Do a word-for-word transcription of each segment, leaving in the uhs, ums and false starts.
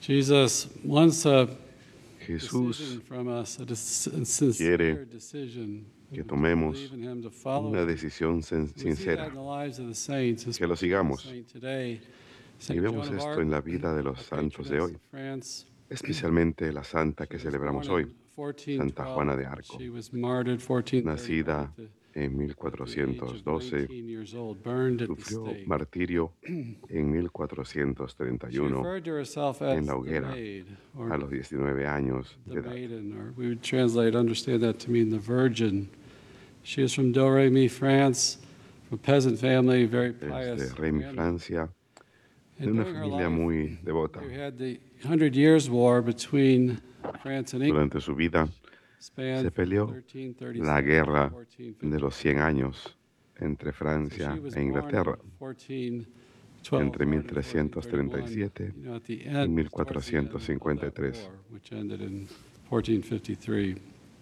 Jesus wants a Jesús decision from us, a dis- a quiere sincere decision. que to tomemos believe in him, to follow una him. decisión sen- We see that sincera, in the lives of the saints, que lo especially the sigamos. saint today, Y Saint vemos Joan of esto Arc, en la vida de los a santos de patroness hoy, of France. especialmente la santa que She was celebramos born hoy, in fourteen Santa twelve. Juana de Arco, She was martyred fourteen thirty-one nacida at the, en at the age of mil cuatrocientos doce, nineteen years old, burned at the sufrió stake. martirio en mil cuatrocientos treinta y She uno referred to herself en as la the hoguera maid, or a los diecinueve años the de edad. maiden, or we would translate, understand that to mean the virgin. She is from Domremy, France, from a peasant family, very pious. Desde Remy, family. Francia, de And una during her familia life, muy devota. we had the Hundred Years' War between France and England. Durante su vida Spanned se peleó thirteen thirty-seven la to guerra fourteen de los cien años entre fifty. Francia She was e Inglaterra, born in fourteen twelve, entre born in mil trescientos treinta y fourteen siete thirty-one, you know, at the y end, towards the end mil of cuatrocientos cincuenta y that tres. war, which ended in fourteen fifty-three.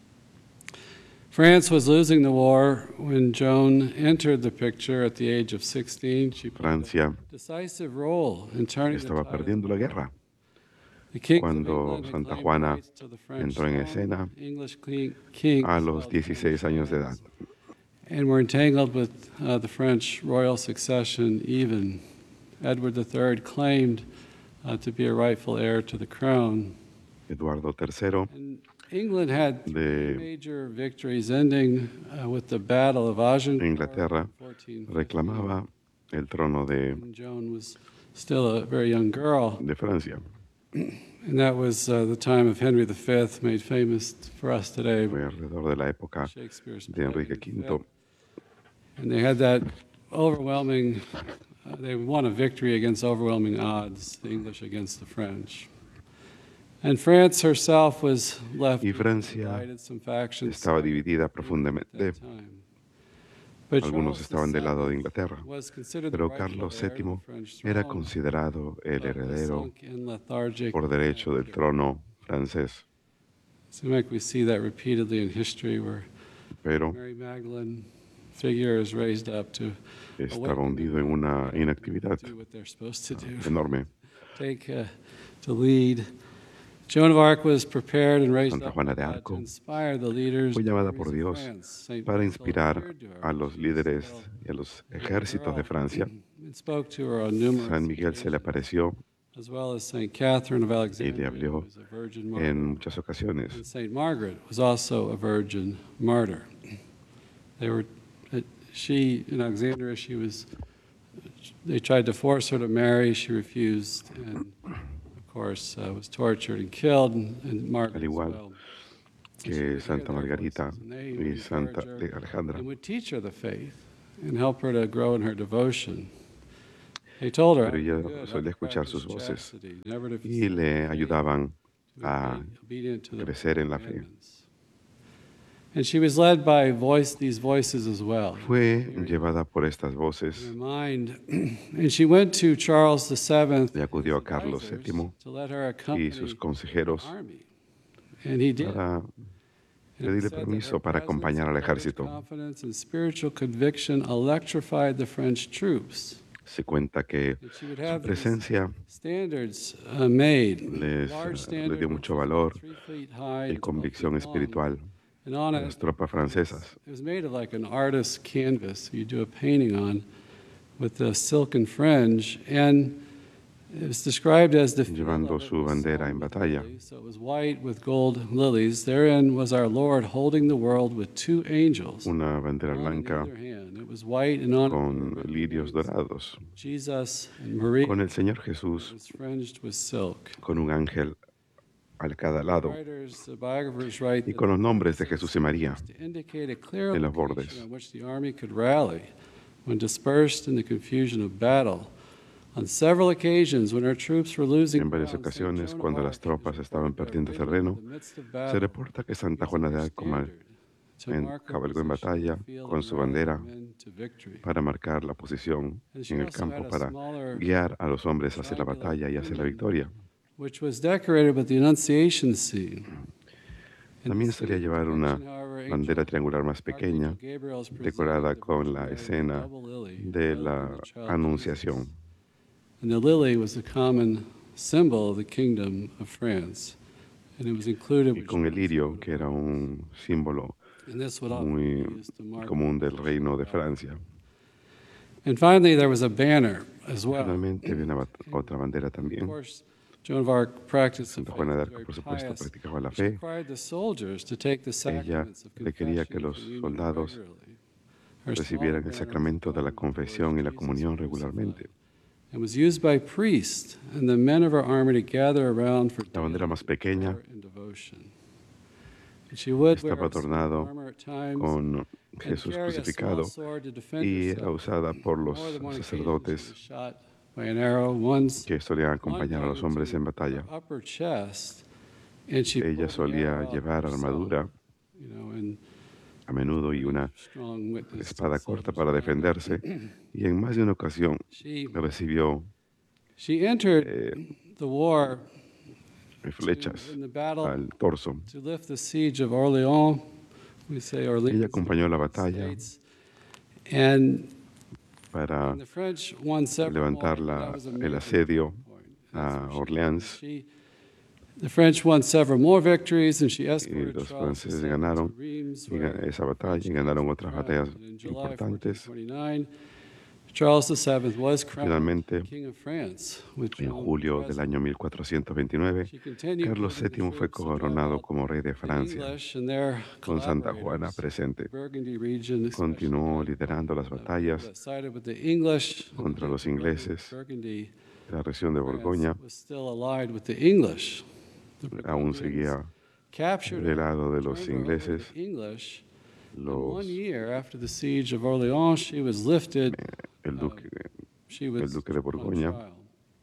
France was losing the war when Joan entered the picture at the age of sixteen. She played Francia a decisive role in turning the estaba tide of perdiendo the la war. guerra The kings of cuando England had Santa claimed Juana rights to the French entró en throne. escena English king- kings a los held dieciséis French años de edad. lands and were entangled with uh, the French royal succession even. Edward the Third claimed uh, to be a rightful heir to the crown. Eduardo tercero And England had three de major victories, ending uh, with the Battle of Agincourt Inglaterra in fourteen fifteen. reclamaba el trono de, And Joan was still a very young girl, de Francia. and that was uh, the time of Henry the Fifth, made famous for us today by Fue alrededor de la época Shakespeare's de Enrique play, the quinto. Fifth. And they had that overwhelming, uh, they won a victory against overwhelming odds, the English against the French. And France herself was left Y Francia divided, some factions estaba separated dividida at profundamente. that time. But Algunos Charles estaban del lado de the Inglaterra, Seventh was considered the pero rightful Carlos heir to the séptimo French era throne, considerado el but was heredero sunk in lethargic por derecho del languor. trono francés. So like we see that repeatedly in history, where Pero Mary Magdalene figure is raised up to estaba hundido en una inactividad do what they're supposed to do, enorme. take uh, to lead. Joan of Arc was prepared and raised Santa up Juana by de God Arco to inspire the leaders fue and llamada armies por of Dios France. Saint para Michael inspirar appeared to her a when los she was líderes still y a los a young ejércitos de girl, Francia. and spoke to her on numerous San Miguel se le occasions, apareció as well as Saint Catherine of y le Alexandria, who habló was a virgin martyr. en muchas ocasiones. And Saint Margaret was also a virgin martyr. They were, uh, she, in Alexandria, she was, they tried to force her to marry, she refused, and of course uh, was tortured and killed, and, and Margaret Al as igual well. que She would hear Santa their Margarita voices, and they would y Santa encourage her Alejandra. and would teach her the faith and help her to grow in her devotion. They told her, Pero ella "Good, how to solía escuchar practice sus voces chastity, never to y le forsake ayudaban faith, to a be obedient to the crecer en la fe. commandments." And she was led by voice, these voices as well. Fue Hearing llevada por estas in voces her mind, and she went to Charles the Seventh y acudió a Carlos séptimo to let her y accompany sus the consejeros army, and he did. para And it pedirle said that permiso her para presence acompañar al and courage, ejército. confidence and spiritual conviction electrified the French troops. Se cuenta que And she would su have these presencia standards uh, made, les, large eh, standard le dio which mucho was valor about three feet high y and twelve convicción feet long. espiritual And on a it, las tropas francesas. it was made of like an artist's canvas you do a painting on, with a silken fringe, and it was described as the field Llevando of it su was bandera sown en with batalla. lilies, so it was white with gold lilies. Therein was our Lord holding the world with two angels. Una bandera one in blanca either hand. It was white and on it con were written lirios names, dorados, Jesus and Maria. con el Señor It Jesús, was fringed with silk. con un ángel a cada lado Writers, the biographers write y that con los nombres de Jesús y María to indicate a clear en los location bordes. on which the army could rally when dispersed in the confusion of battle. On several occasions, when our troops were losing En varias ground, Saint ocasiones, Joan of cuando Arc las tropas is estaban reported to have perdiendo ridden terreno, in the midst of se battle, reporta que Santa using Juana de her Arco mal- standard to en- mark her cabalgó en position batalla in the field con and su rally bandera men to victory. para marcar la posición And she en el also had campo a para smaller guiar a los hombres hacia la triangular batalla y hacia la pennon, victoria. which was decorated with the Annunciation scene. In También the solía scene llevar una depiction, however, bandera Angel- triangular más Archangel pequeña, Gabriel is presented decorada with the con Virgin la Mary with a escena double lily, de lily la and the child Anunciación. Jesus. And the lily was a common symbol of the Kingdom of France. And it was included y with con el Joan's lirio, photo. que era un símbolo And this would often muy be used to mark común del reino de Francia. And finally, there was a banner as well. Finalmente había una bat- otra bandera Of también. course, Joan of Arc practiced of Santa faith, Juana de was Arco, very por supuesto, pious. practicaba la She fe. required the soldiers to take the Ella sacraments of le quería confession que and los communion soldados regularly. Her smaller recibieran el banner sacramento de la was confesión y la Jesus comunión crucified. regularmente. It was used by priests and the men of her army to gather around for La bandera daily más pequeña prayer and devotion. And she would wear estaba a suit of adornado armor at times con and Jesús carry a small crucificado sword to defend y herself. era usada por los More than one occasion, she sacerdotes was shot by an arrow, once que solían one acompañar a going los hombres into en her batalla. upper chest, and she Ella pulled the solía arrow out llevar herself, armadura you know, and a menudo y una strong witness to espada the corta soldiers para around her. defenderse, y en más de una ocasión She, recibió she entered eh, the war to, flechas in the battle al torso. to lift the siege of Orleans. We say Orleans Ella in the acompañó la United batalla States. And, para and the French won several levantar more, but la- that was a el major asedio point. That's a where she- Orleans. she- The French won several more victories, and she Y escorted los Charles franceses the Second ganaron to Reims, y ga- where esa batalla French y ganaron kings otras were batallas crowned. And in July importantes. fourteen twenty-nine, Charles the Seventh was crowned Finalmente, King of France, with en Joan julio del present. año mil cuatrocientos veintinueve, She continued Carlos leading the séptimo fue troops to drive coronado out como rey de the Francia, English and their con Santa Juana collaborators. presente. Burgundy region, especially, Continuó uh, liderando las uh, batallas that sided with the English. contra los ingleses. Burgundy, La región de France, Borgoña was still allied with the English. The aún Burgundians seguía captured del her, lado de los turned her over to ingleses. the English. And Los, one year after the siege of Orleans, she was lifted. el duque, She was el duque de on Borgoña, trial,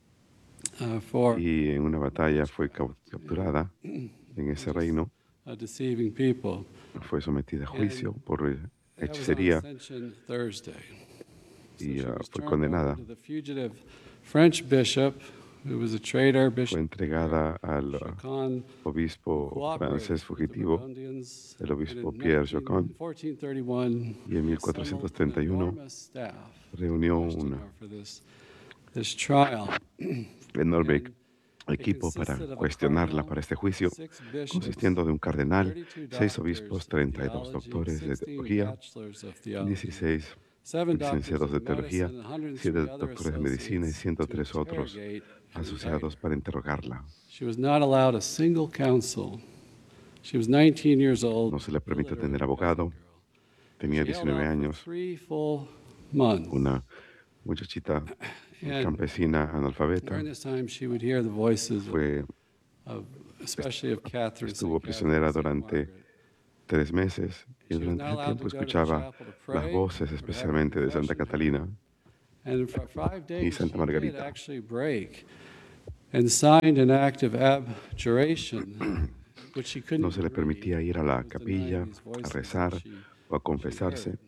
uh, for y en una batalla fue cau- capturada en ese reino. uh, deceiving people. Fue sometida a juicio por eh, That was on hechicería Ascension Thursday. So y she ah, was fue turned over condenada. to the fugitive French bishop, who was a traitor, Fue Bishop entregada al ah, Chacon, obispo cooperated francés with the fugitivo, Burgundians, el and obispo in Pierre 19 Chacon, fourteen thirty-one, y en assembled an mil cuatrocientos treinta y uno enormous staff to reunió question un her for this, this trial. enorme And equipo para consisted of a cuestionarla cardinal, para este juicio, six bishops, consistiendo de un cardenal, thirty-two seis doctors obispos, of treinta y dos theology, doctores de sixteen teología, bachelors of theology, dieciséis seven doctors licenciados de of teología, medicine, and one hundred siete three other doctores de medicina y associates ciento to tres otros interrogate and asociados indict para interrogarla. her. She was not allowed a single counsel. She was nineteen years old, No se le permitió illiterate tener abogado, peasant girl. tenía She held diecinueve out for años, three full months. una muchachita And campesina analfabeta, during this time, she would hear the voices of, fue, of especially of Catherine, estuvo Saint Catherine, prisionera Saint durante Margaret. tres meses y She was durante not ese allowed tiempo to go to the escuchaba chapel to las pray voces or to have a especialmente de Santa confession. Catalina And for five days, Santa she Margarita. did actually break and signed an act of abjuration, which she couldn't No se le read. permitía ir a la It was capilla denying these a voices rezar that she- o a she confesarse, heard.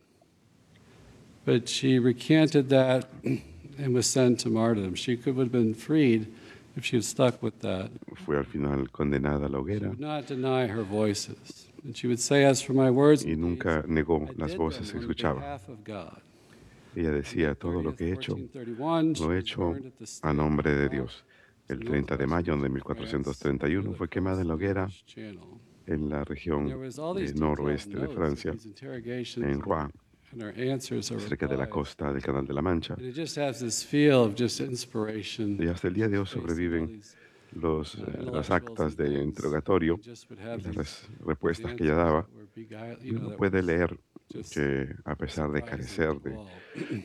But she recanted that and was sent to martyrdom. She could have been freed if she had stuck with that. fue al final condenada a la She hoguera would not deny her voices. And she would say, as for my words y and nunca deeds, negó I las did voces them que on escuchaba. behalf of God. Ella decía, todo lo que he hecho, fourteen thirty-one, she lo he was hecho burned at the a stake nombre de of Dios. El the treinta de mayo de northwest mil of cuatrocientos France, treinta y uno near the fue quemada en la coast of the hoguera English Channel. en la And región there was all del these detailed noroeste de notes of Francia, these interrogations en Rouen, and her answers or cerca de la replies. costa del Canal de la Mancha. And it just has this feel of just inspiration. Y hasta el día de hoy Facing all sobreviven these, los, uh, eh, las intellectuals actas and de things, interrogatorio and just would y have las these- res- these respuestas que ella answers daba. that were beguile- Y you know, uno that puede was leer just que a pesar de surprising carecer to de, all.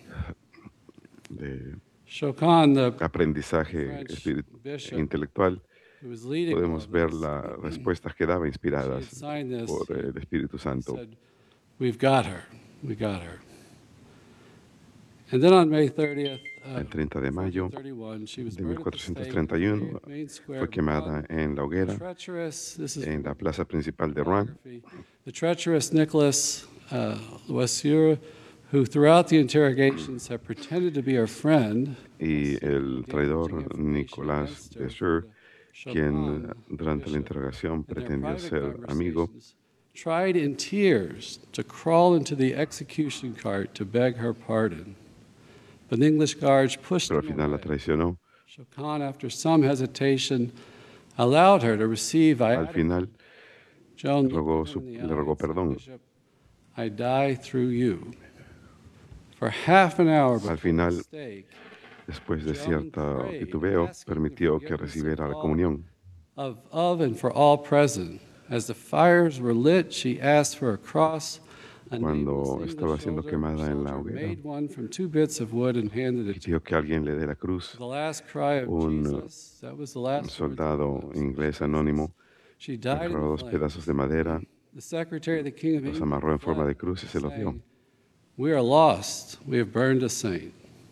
de Chacon, the aprendizaje French espirit- bishop intelectual, who was leading all podemos of ver this, las respuestas que daba she had inspiradas signed this, por he el Espíritu Santo. said, "We've got her, we got her." And then on May thirtieth, uh, El treinta de mayo fourteen thirty-one, she was de burned at the stake in the mil cuatrocientos treinta y uno main square fue of quemada Rouen. en la hoguera Treacherous, this is en from la plaza principal de Rouen. biography. The treacherous Nicholas uh, Loisier, who throughout the interrogations had pretended to be her friend, Y el traidor damaging information Nicolás against her Desur, to the quien Chopin durante la bishop, interrogación in their pretendió private ser amigo, conversations, tried in tears to crawl into the execution cart to beg her pardon. But the English guards pushed pero al him final la away. traicionó, Shokan, after some hesitation, allowed her to receive Al viaticum. final Joan rogó looked su- him in the le eye rogó and said, perdón. "Bishop, I die through you." For half an hour before Al final, the stake, después de Joan cierto prayed, titubeo, asking the permitió que forgiveness of recibiera la all- comunión. of, of and for all present. As the fires were lit, she asked for a cross. A Cuando nameless estaba English siendo soldier- quemada en la soldier hoguera, made one from two bits of wood and handed y it to pidió que alguien le dé la cruz. the last cry of Un Jesus. That was the last Un words soldado of inglés anónimo She died in agarró the dos flames. pedazos de madera, The secretary of the King of los England amarró en forma de fled, cruz y se los dio. saying, "We are lost. We have burned a saint."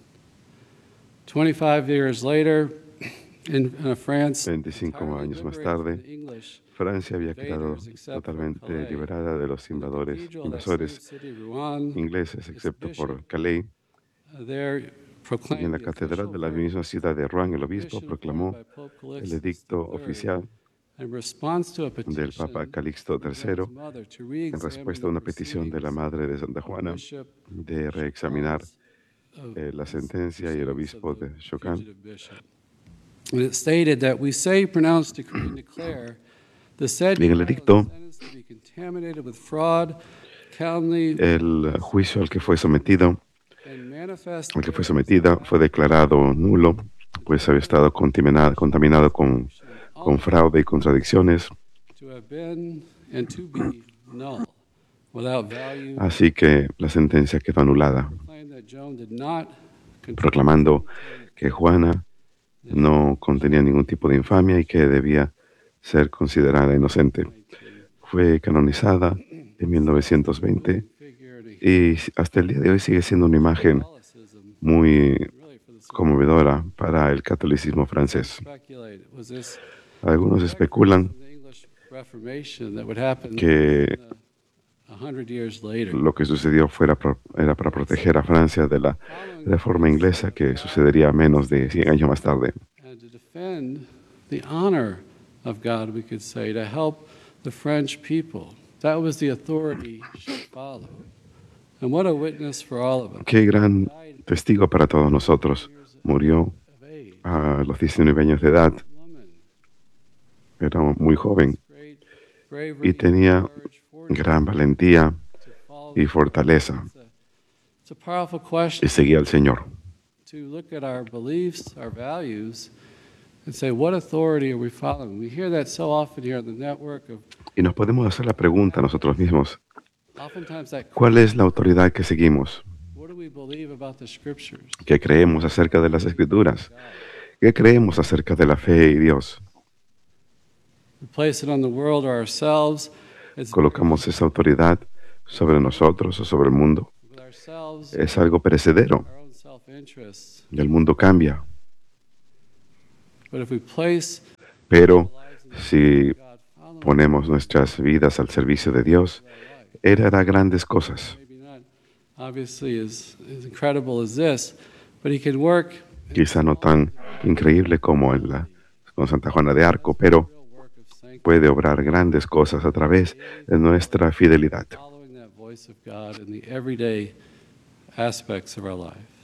twenty-five years later, in, in France, veinticinco entirely años más liberated tarde, from the English, Francia había quedado invaders except for totalmente Calais. liberada de los in the invasores, cathedral of that invasores same city, Rouen, ingleses, excepto por Calais. uh, there Y en proclaimed la the catedral official de la verdict misma ciudad de Rouen, el of obispo commission proclamó appointed by Pope el Calixtus edicto the third oficial in response to a del petition Papa Calixto from tercero Joan's mother to en re-examine respuesta a una the petición de la proceedings. madre de Santa The Juana bishop de reexaminar of eh, la sentencia y el proceedings of obispo the de Chocan. fugitive bishop. And it stated that we say, pronounce, decree, and declare the said Y en el trial edicto, and sentence to be contaminated with fraud, calumny, el juicio al que fue sometido, and manifest al que fue errors sometida, fue declarado nulo, pues había estado contaminado, contaminado con, con fraude y contradicciones. to have been and to be null, without value. Así que la sentencia quedó anulada, Claim that Joan did not contribute proclamando que Juana no contenía ningún tipo de infamia y que debía ser considerada inocente. Fue canonizada en mil novecientos veinte y hasta el día de hoy sigue siendo una imagen muy conmovedora para el catolicismo francés. Algunos especulan que lo que sucedió fuera pro- era para proteger a Francia de la reforma inglesa que sucedería menos de cien años más tarde. And to defend the honor of God, we could say, to help the French people. That was the authority she followed. And what a witness for all of us. Qué gran testigo para todos nosotros. Murió Of age, a los diecinueve años de edad, woman, era muy joven great bravery y tenía and courage, fortitude gran valentía to follow y the fortaleza It's a, it's a powerful question y seguía al Señor. to look at our beliefs, our values, and say, what authority are we following? We hear that so often here on the network of Y nos podemos hacer la pregunta a nosotros mismos, oftentimes that ¿cuál es la autoridad que seguimos? what do we believe about the scriptures? ¿Qué creemos acerca de las Escrituras? ¿Qué creemos acerca de la fe y Dios? We place it on the world or ourselves. It's ¿Colocamos esa autoridad sobre nosotros o sobre el mundo? with ourselves, Es algo perecedero. our own self-interest. El mundo cambia, But if we place pero our lives in the si God, following ponemos nuestras vidas al servicio de Dios, our life, Él hará grandes cosas. maybe not obviously as, as incredible as this, but He can work in Quizá no tan increíble como en la, con Santa Juana de Arco, pero real work of sanctity, puede obrar grandes cosas a través de nuestra fidelidad. following that voice of God in the everyday aspects of our life.